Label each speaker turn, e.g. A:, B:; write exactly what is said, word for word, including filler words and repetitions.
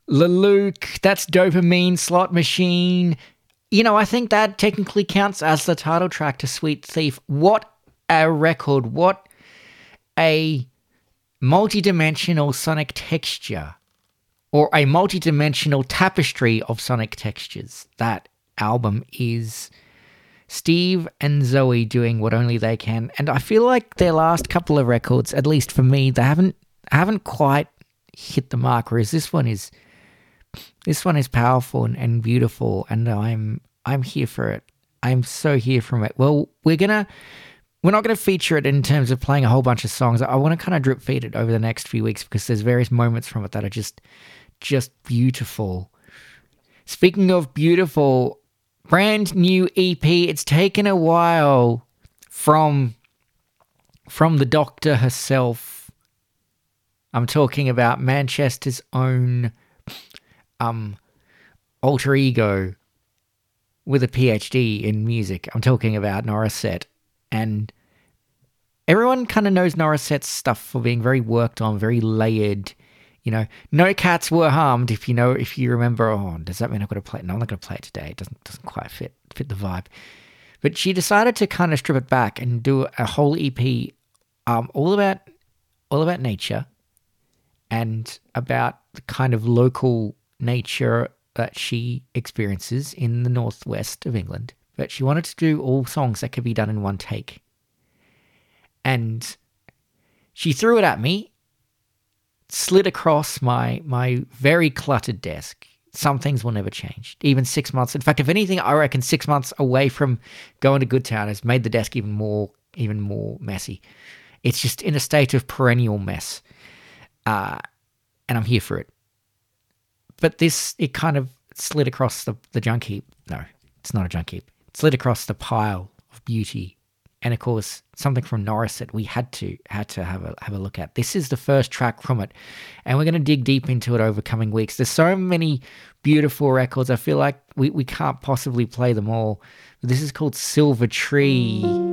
A: Leluke, that's Dopamine, Slot Machine. You know, I think that technically counts as the title track to Sweet Thief. What a record. What a multi-dimensional sonic texture, or a multi-dimensional tapestry of sonic textures. That album is Steve and Zoe doing what only they can. And I feel like their last couple of records, at least for me, they haven't haven't quite hit the mark, whereas this one is this one is powerful and, and beautiful, and I'm I'm here for it. I'm so here for it. Well, we're gonna we're not gonna feature it in terms of playing a whole bunch of songs. I want to kind of drip feed it over the next few weeks because there's various moments from it that are just just beautiful. Speaking of beautiful, brand new E P. It's taken a while from from the Doctor herself. I'm talking about Manchester's own um, alter ego with a PhD in music. I'm talking about Nora Sett. And everyone kind of knows Nora Sett's stuff for being very worked on, very layered. You know, no cats were harmed, if you know, if you remember. Oh, does that mean I've got to play it? No, I'm not going to play it today. It doesn't, doesn't quite fit, fit the vibe. But she decided to kind of strip it back and do a whole E P um, all about all about nature and about the kind of local nature that she experiences in the northwest of England. But she wanted to do all songs that could be done in one take. And she threw it at me, slid across my my very cluttered desk. Some things will never change. Even six months. In fact, if anything, I reckon six months away from going to Goodtown has made the desk even more even more messy. It's just in a state of perennial mess. Uh, and I'm here for it. But this, it kind of slid across the, the junk heap. No, it's not a junk heap. It slid across the pile of beauty. And of course, something from Nora Sett we had to had to have a have a look at. This is the first track from it, and we're going to dig deep into it over coming weeks. There's so many beautiful records. I feel like we, we can't possibly play them all. But this is called Silver Tree.